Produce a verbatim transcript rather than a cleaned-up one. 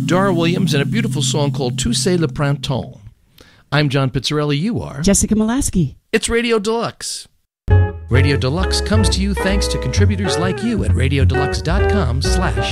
Dar Williams and a beautiful song called Tu sais le printemps. I'm John Pizzarelli. You are Jessica Molaski. It's Radio Deluxe. Radio Deluxe comes to you thanks to contributors like you at radiodeluxe.com slash